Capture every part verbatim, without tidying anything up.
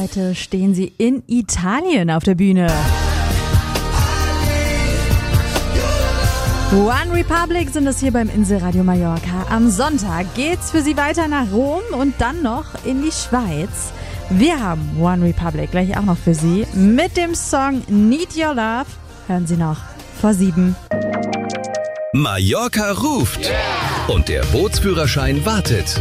heute stehen sie in Italien auf der Bühne. One Republic sind es hier beim Inselradio Mallorca. Am Sonntag geht's für sie weiter nach Rom und dann noch in die Schweiz. Wir haben One Republic gleich auch noch für Sie mit dem Song Need Your Love. Hören Sie noch vor sieben. Mallorca ruft und der Bootsführerschein wartet.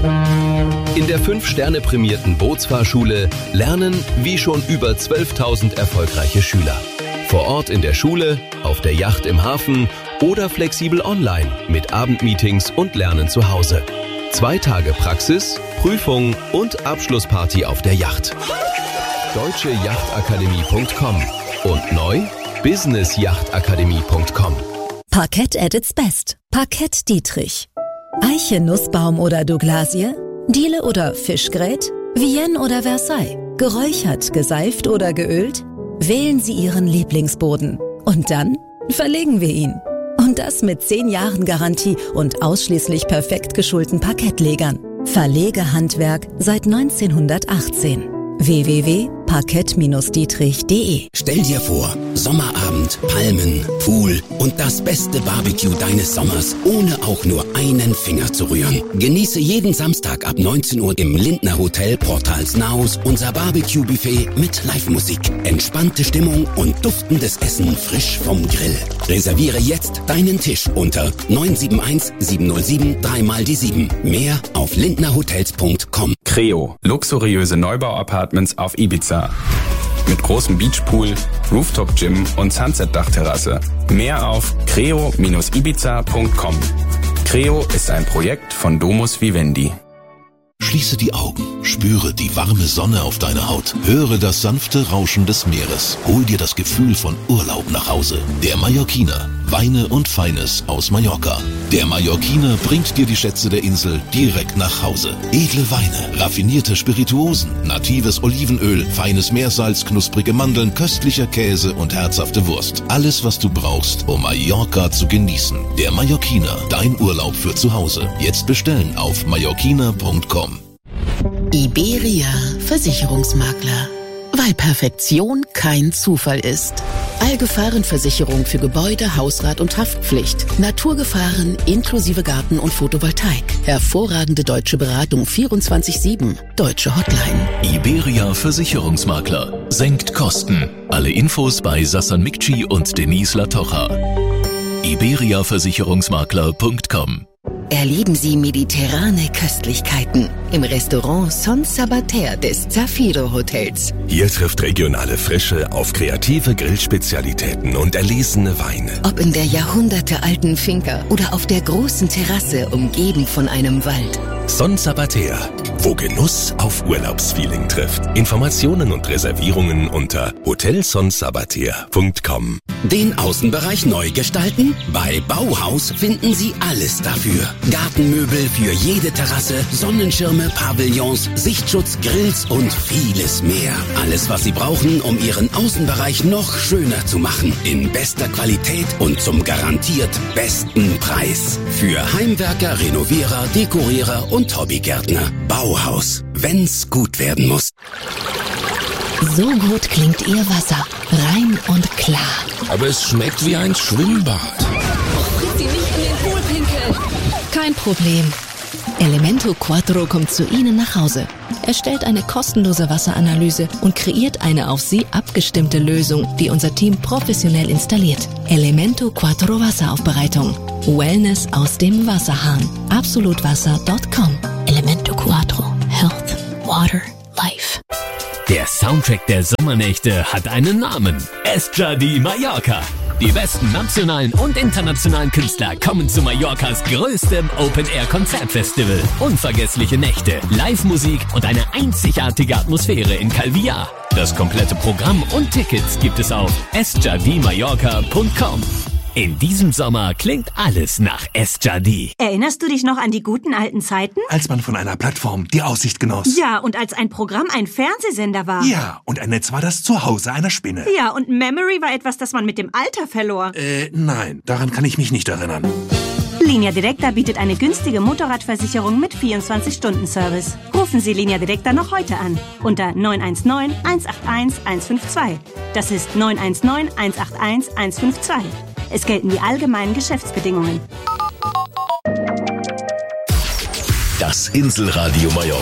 In der fünf Sterne prämierten Bootsfahrschule lernen wie schon über zwölftausend erfolgreiche Schüler. Vor Ort in der Schule, auf der Yacht im Hafen oder flexibel online mit Abendmeetings und Lernen zu Hause. Zwei Tage Praxis, Prüfung und Abschlussparty auf der Yacht. deutsche Yachtakademie punkt com und neu business yachtakademie punkt com. Parkett at its best. Parkett Dietrich. Eiche, Nussbaum oder Douglasie? Diele oder Fischgrät? Vienne oder Versailles? Geräuchert, geseift oder geölt? Wählen Sie Ihren Lieblingsboden. Und dann verlegen wir ihn. Und das mit zehn Jahren Garantie und ausschließlich perfekt geschulten Parkettlegern. Verlegehandwerk seit neunzehnhundertachtzehn. w w w punkt parkett Dietrich punkt de. Stell dir vor, Sommerabend, Palmen, Pool und das beste Barbecue deines Sommers, ohne auch nur einen Finger zu rühren. Genieße jeden Samstag ab neunzehn Uhr im Lindner Hotel Portalsnaus unser Barbecue-Buffet mit Live-Musik, entspannte Stimmung und duftendes Essen frisch vom Grill. Reserviere jetzt deinen Tisch unter neun sieben eins sieben null sieben drei mal die sieben. Mehr auf lindnerhotels punkt com. Creo, luxuriöse Neubauapartments auf Ibiza. Mit großem Beachpool, Rooftop-Gym und Sunset-Dachterrasse. Mehr auf creo Bindestrich ibiza punkt com. Creo ist ein Projekt von Domus Vivendi. Schließe die Augen, spüre die warme Sonne auf deiner Haut, höre das sanfte Rauschen des Meeres, hol dir das Gefühl von Urlaub nach Hause. Der Mallorquiner, Weine und Feines aus Mallorca. Der Mallorquiner bringt dir die Schätze der Insel direkt nach Hause. Edle Weine, raffinierte Spirituosen, natives Olivenöl, feines Meersalz, knusprige Mandeln, köstlicher Käse und herzhafte Wurst. Alles, was du brauchst, um Mallorca zu genießen. Der Mallorquiner, dein Urlaub für zu Hause. Jetzt bestellen auf mallorquiner punkt com. Iberia Versicherungsmakler. Weil Perfektion kein Zufall ist. Allgefahrenversicherung für Gebäude, Hausrat und Haftpflicht. Naturgefahren inklusive Garten und Photovoltaik. Hervorragende deutsche Beratung vierundzwanzig sieben. Deutsche Hotline. Iberia Versicherungsmakler. Senkt Kosten. Alle Infos bei Sassan Mikci und Denise Latocha. iberia versicherungsmakler punkt com. Erleben Sie mediterrane Köstlichkeiten im Restaurant Son Sabater des Zafiro Hotels. Hier trifft regionale Frische auf kreative Grillspezialitäten und erlesene Weine. Ob in der jahrhundertealten Finca oder auf der großen Terrasse umgeben von einem Wald. Son Sabater, wo Genuss auf Urlaubsfeeling trifft. Informationen und Reservierungen unter hotel son sabater punkt com. Den Außenbereich neu gestalten? Bei Bauhaus finden Sie alles dafür. Gartenmöbel für jede Terrasse, Sonnenschirme, Pavillons, Sichtschutz, Grills und vieles mehr. Alles, was Sie brauchen, um Ihren Außenbereich noch schöner zu machen. In bester Qualität und zum garantiert besten Preis. Für Heimwerker, Renovierer, Dekorierer und Hobbygärtner. Bauhaus, wenn's gut werden muss. So gut klingt Ihr Wasser. Rein und klar. Aber es schmeckt wie ein Schwimmbad. Bringt Sie nicht in den Pool pinkeln. Kein Problem. Elemento Quattro kommt zu Ihnen nach Hause. Er stellt eine kostenlose Wasseranalyse und kreiert eine auf Sie abgestimmte Lösung, die unser Team professionell installiert. Elemento Quattro Wasseraufbereitung. Wellness aus dem Wasserhahn. absolutwasser punkt com. Elemento Quattro. Health. Water. Life. Der Soundtrack der Sommernächte hat einen Namen. Esjadi Mallorca. Die besten nationalen und internationalen Künstler kommen zu Mallorcas größtem Open-Air-Konzertfestival. Unvergessliche Nächte, Live-Musik und eine einzigartige Atmosphäre in Calvillar. Das komplette Programm und Tickets gibt es auf esjadi mallorca punkt com. In diesem Sommer klingt alles nach Esjadi. Erinnerst du dich noch an die guten alten Zeiten? Als man von einer Plattform die Aussicht genoss. Ja, und als ein Programm ein Fernsehsender war. Ja, und ein Netz war das Zuhause einer Spinne. Ja, und Memory war etwas, das man mit dem Alter verlor. Äh, nein, daran kann ich mich nicht erinnern. Linea Directa bietet eine günstige Motorradversicherung mit vierundzwanzig Stunden Service. Rufen Sie Linea Directa noch heute an unter neun eins neun, eins acht eins, eins fünf zwei. Das ist neun eins neun, eins acht eins, eins fünf zwei. Es gelten die allgemeinen Geschäftsbedingungen. Das Inselradio Mallorca.